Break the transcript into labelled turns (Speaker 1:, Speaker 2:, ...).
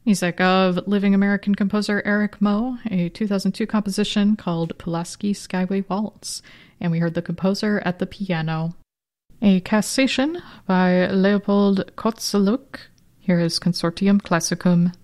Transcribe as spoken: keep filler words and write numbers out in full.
Speaker 1: Music of living American composer Eric Moe, a two thousand two composition called Pulaski Skyway Waltz, and we heard the composer at the piano. A Cassation by Leopold Kozeluk. Here is Consortium Classicum